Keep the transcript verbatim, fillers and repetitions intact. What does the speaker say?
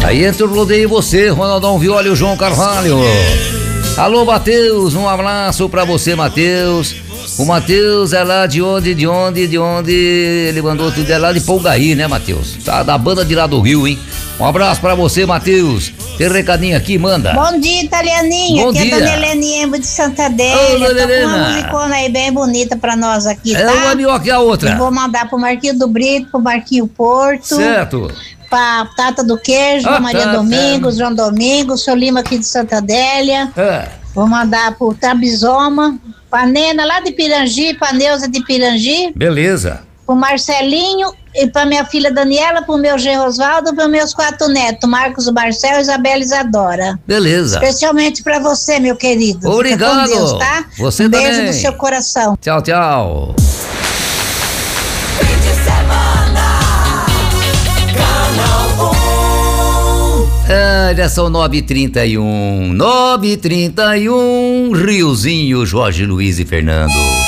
Aí entra o rodeio e você, Ronaldão Viola e o João Carvalho. Alô, Matheus, um abraço pra você, Matheus. O Matheus é lá de onde, de onde, de onde? Ele mandou tudo, é lá de Polgaí, né, Matheus? Tá da banda de lá do Rio, hein? Um abraço pra você, Matheus. Tem recadinho aqui, manda. Bom dia, Italianinha. Bom aqui dia. é a Dona Heleniembo de Santa Adélia. Ô, Dona Tá com Helena. uma musicona aí bem bonita pra nós aqui, É tá? uma melhor que a outra. Eu vou mandar pro Marquinho do Brito, pro Marquinho Porto. Certo. Pra Tata do Queijo, Ah, pra Maria Tata. Domingos, João Domingos, seu Lima aqui de Santa Adélia. É. Vou mandar pro Tabizoma, pra Nena lá de Pirangi, pra Neuza de Pirangi, Beleza. pro Marcelinho e pra minha filha Daniela, pro meu G. Osvaldo, pros meus quatro netos, Marcos, Marcel, Isabela e Isadora. Beleza. Especialmente pra você, meu querido. Fica Obrigado. com Deus, tá? Você um beijo também. no seu coração. Tchau, tchau. Ah, já são nove e trinta e um, nove e trinta e um, Riozinho, Jorge Luiz e Fernando.